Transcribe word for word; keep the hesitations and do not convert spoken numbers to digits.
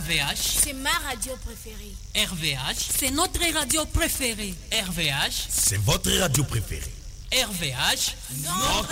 V H, c'est ma radio préférée. R V H, c'est notre radio préférée. R V H, c'est votre radio préférée. R V H, notre